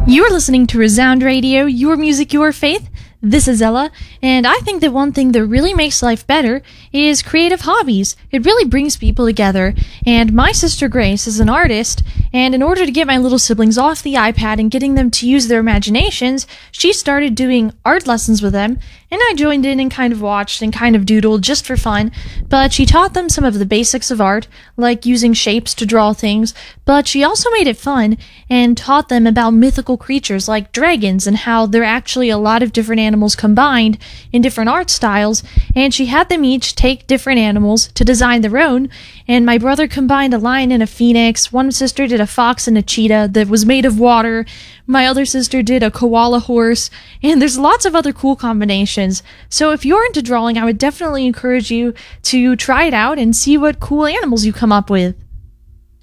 You're listening to Resound Radio, your music, your faith. This is Ella, and I think that one thing that really makes life better is creative hobbies. It really brings people together, and my sister Grace is an artist, and in order to get my little siblings off the iPad and getting them to use their imaginations, she started doing art lessons with them, and I joined in and kind of watched and kind of doodled just for fun, but she taught them some of the basics of art, like using shapes to draw things, but she also made it fun and taught them about mythical creatures like dragons and how they're actually a lot of different animals combined in different art styles, and she had them each take different animals to design their own, and my brother combined a lion and a phoenix, one sister did a fox and a cheetah that was made of water, my other sister did a koala horse, and there's lots of other cool combinations. So if you're into drawing, I would definitely encourage you to try it out and see what cool animals you come up with.